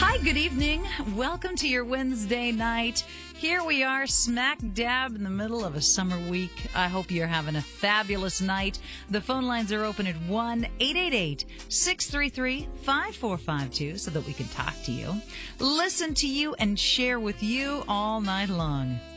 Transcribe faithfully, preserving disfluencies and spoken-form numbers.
Hi, good evening. Welcome to your Wednesday night. Here we are, smack dab in the middle of a summer week. I hope you're having a fabulous night. The phone lines are open at one eight eight eight, six three three, five four five two so that we can talk to you, listen to you, and share with you all night long.